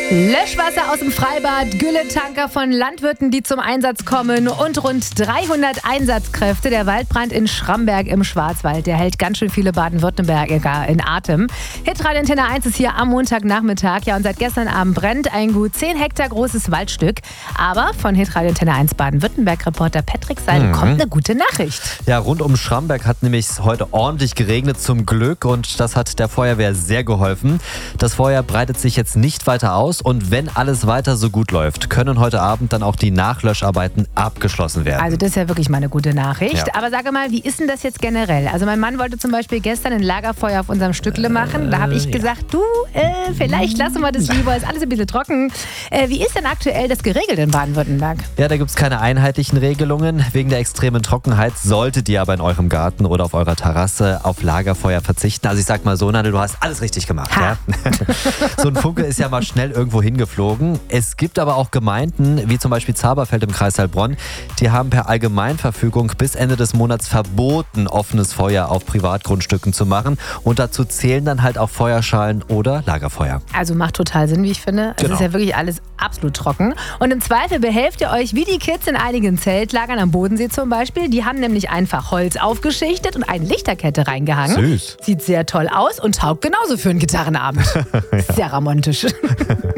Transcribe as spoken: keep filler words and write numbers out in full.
Löschwasser aus dem Freibad, Gülletanker von Landwirten, die zum Einsatz kommen und rund dreihundert Einsatzkräfte. Der Waldbrand in Schramberg im Schwarzwald, der hält ganz schön viele Baden-Württemberger in Atem. Hitradio Antenne eins ist hier am Montagnachmittag. Ja, und seit gestern Abend brennt ein gut zehn Hektar großes Waldstück. Aber von Hitradio Antenne eins Baden-Württemberg-Reporter Patrick Seidel mhm. kommt eine gute Nachricht. Ja, rund um Schramberg hat nämlich heute ordentlich geregnet, zum Glück. Und das hat der Feuerwehr sehr geholfen. Das Feuer breitet sich jetzt nicht weiter aus. Und wenn alles weiter so gut läuft, können heute Abend dann auch die Nachlöscharbeiten abgeschlossen werden. Also das ist ja wirklich mal eine gute Nachricht. Ja. Aber sage mal, wie ist denn das jetzt generell? Also mein Mann wollte zum Beispiel gestern ein Lagerfeuer auf unserem Stückle machen. Da habe ich gesagt, du, äh, vielleicht lassen wir das lieber, ist alles ein bisschen trocken. Äh, wie ist denn aktuell das geregelt in Baden-Württemberg? Ja, da gibt es keine einheitlichen Regelungen. Wegen der extremen Trockenheit solltet ihr aber in eurem Garten oder auf eurer Terrasse auf Lagerfeuer verzichten. Also ich sag mal so, Nadel, du hast alles richtig gemacht. Ja? So ein Funke ist ja mal schnell irgendwo hingeflogen. Es gibt aber auch Gemeinden, wie zum Beispiel Zaberfeld im Kreis Heilbronn, die haben per Allgemeinverfügung bis Ende des Monats verboten, offenes Feuer auf Privatgrundstücken zu machen. Und dazu zählen dann halt auch Feuerschalen oder Lagerfeuer. Also macht total Sinn, wie ich finde. Es Genau. ist ja wirklich alles absolut trocken. Und im Zweifel behelft ihr euch wie die Kids in einigen Zeltlagern am Bodensee zum Beispiel. Die haben nämlich einfach Holz aufgeschichtet und eine Lichterkette reingehangen. Süß. Sieht sehr toll aus und taugt genauso für einen Gitarrenabend. Ja. Sehr romantisch.